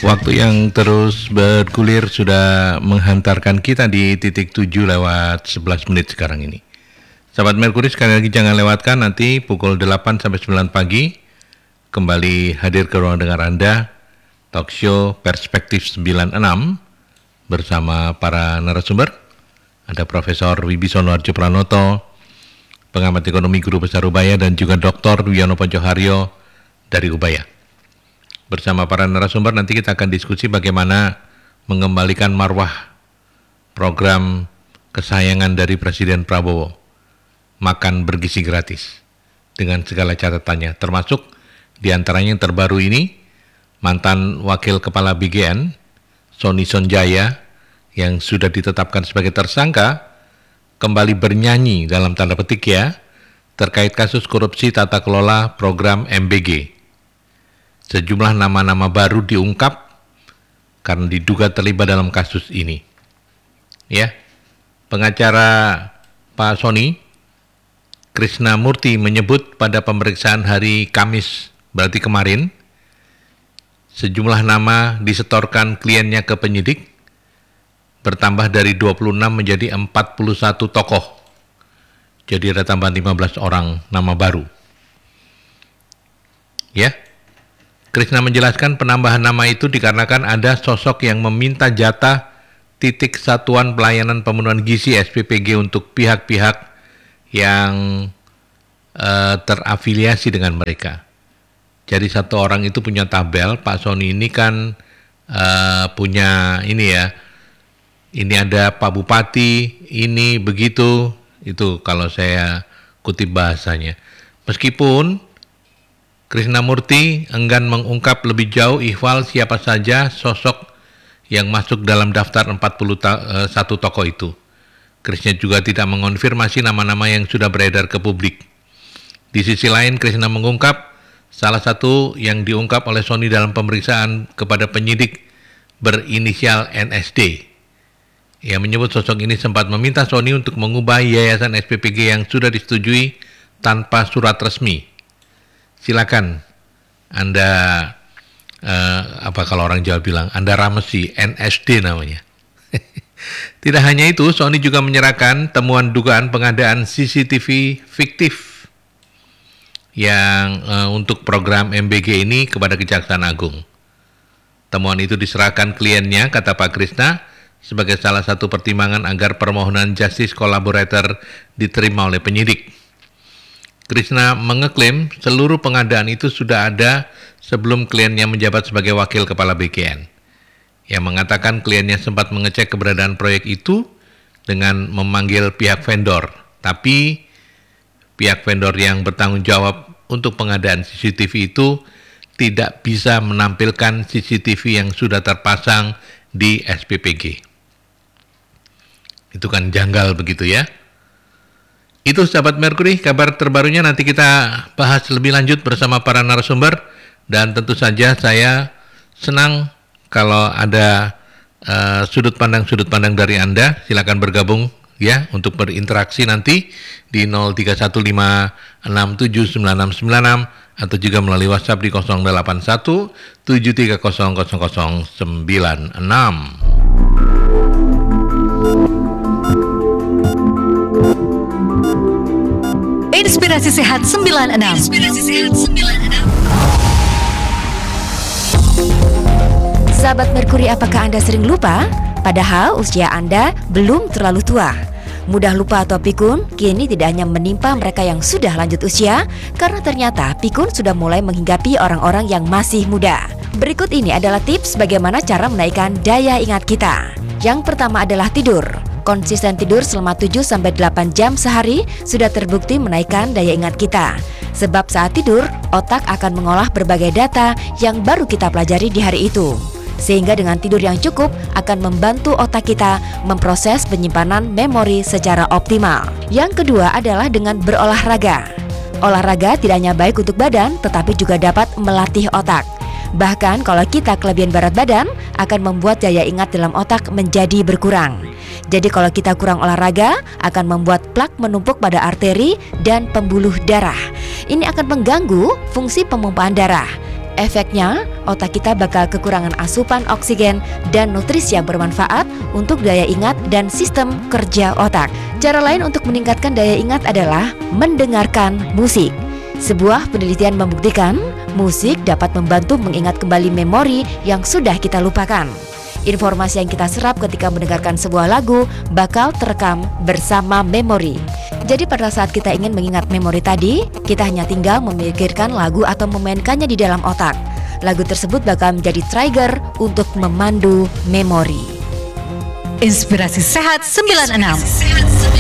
Waktu yang terus bergulir sudah menghantarkan kita di titik 7 lewat 11 menit sekarang ini. Sahabat Merkuri, sekali lagi jangan lewatkan nanti pukul 8 sampai 9 pagi kembali hadir ke ruang dengar Anda talk show Perspektif 96 bersama para narasumber. Ada Profesor Wibisono Harjo Pranoto, pengamat ekonomi Guru Besar Ubaya, dan juga Dr. Wiono Poncoharyo dari Ubaya. Bersama para narasumber nanti kita akan diskusi bagaimana mengembalikan marwah program kesayangan dari Presiden Prabowo, makan bergizi gratis, dengan segala catatannya, termasuk diantaranya yang terbaru ini, mantan Wakil Kepala BGN, Sony Sonjaya, yang sudah ditetapkan sebagai tersangka, kembali bernyanyi dalam tanda petik ya, terkait kasus korupsi tata kelola program MBG. Sejumlah nama-nama baru diungkap karena diduga terlibat dalam kasus ini. Ya, pengacara Pak Sony, Krishna Murti, menyebut pada pemeriksaan hari Kamis, berarti kemarin, sejumlah nama disetorkan kliennya ke penyidik, bertambah dari 26 menjadi 41 tokoh. Jadi ada tambahan 15 orang nama baru. Ya, Krishna menjelaskan penambahan nama itu dikarenakan ada sosok yang meminta jatah titik satuan pelayanan pemenuhan gizi SPPG untuk pihak-pihak yang terafiliasi dengan mereka. Jadi satu orang itu punya tabel, Pak Sony ini kan punya ini ya, ini ada Pak Bupati, ini begitu, itu kalau saya kutip bahasanya. Meskipun Krishna Murti enggan mengungkap lebih jauh ihwal siapa saja sosok yang masuk dalam daftar 41 tokoh itu. Krishna juga tidak mengonfirmasi nama-nama yang sudah beredar ke publik. Di sisi lain, Krishna mengungkap salah satu yang diungkap oleh Sony dalam pemeriksaan kepada penyidik berinisial NSD. Ia menyebut sosok ini sempat meminta Sony untuk mengubah yayasan SPPG yang sudah disetujui tanpa surat resmi. Silakan Anda, apa kalau orang Jawa bilang, Anda ramesi, NSD namanya. Tidak hanya itu, Sony juga menyerahkan temuan dugaan pengadaan CCTV fiktif yang untuk program MBG ini kepada Kejaksaan Agung. Temuan itu diserahkan kliennya, kata Pak Krishna, sebagai salah satu pertimbangan agar permohonan justice collaborator diterima oleh penyidik. Krishna mengeklaim seluruh pengadaan itu sudah ada sebelum kliennya menjabat sebagai wakil kepala BGN. Ia mengatakan kliennya sempat mengecek keberadaan proyek itu dengan memanggil pihak vendor, tapi pihak vendor yang bertanggung jawab untuk pengadaan CCTV itu tidak bisa menampilkan CCTV yang sudah terpasang di SPPG. Itu kan janggal begitu ya. Itu sahabat Merkuri, kabar terbarunya nanti kita bahas lebih lanjut bersama para narasumber, dan tentu saja saya senang kalau ada sudut pandang dari Anda. Silakan bergabung ya untuk berinteraksi nanti di 0315679696 atau juga melalui WhatsApp di 08173000096. Inspirasi Sehat 96. Sahabat Merkuri, apakah Anda sering lupa? Padahal usia Anda belum terlalu tua. Mudah lupa atau pikun kini tidak hanya menimpa mereka yang sudah lanjut usia, karena ternyata pikun sudah mulai menghinggapi orang-orang yang masih muda. Berikut ini adalah tips bagaimana cara menaikkan daya ingat kita. Yang pertama adalah tidur. Konsisten tidur selama 7-8 jam sehari sudah terbukti menaikkan daya ingat kita. Sebab saat tidur, otak akan mengolah berbagai data yang baru kita pelajari di hari itu. Sehingga dengan tidur yang cukup akan membantu otak kita memproses penyimpanan memori secara optimal. Yang kedua adalah dengan berolahraga. Olahraga tidak hanya baik untuk badan, tetapi juga dapat melatih otak. Bahkan kalau kita kelebihan berat badan, akan membuat daya ingat dalam otak menjadi berkurang. Jadi kalau kita kurang olahraga, akan membuat plak menumpuk pada arteri dan pembuluh darah. Ini akan mengganggu fungsi pemompaan darah. Efeknya, otak kita bakal kekurangan asupan oksigen dan nutrisi yang bermanfaat untuk daya ingat dan sistem kerja otak. Cara lain untuk meningkatkan daya ingat adalah mendengarkan musik. Sebuah penelitian membuktikan musik dapat membantu mengingat kembali memori yang sudah kita lupakan. Informasi yang kita serap ketika mendengarkan sebuah lagu bakal terekam bersama memori. Jadi pada saat kita ingin mengingat memori tadi, kita hanya tinggal memikirkan lagu atau memainkannya di dalam otak. Lagu tersebut bakal menjadi trigger untuk memandu memori. Inspirasi Sehat 96.